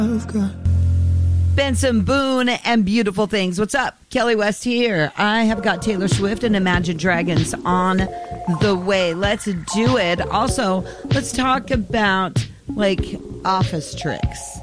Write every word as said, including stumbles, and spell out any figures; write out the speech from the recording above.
Benson Boone and Beautiful Things. What's up? Kelly West here. I have got Taylor Swift and Imagine Dragons on the way. Let's do it. Also, let's talk about like office tricks.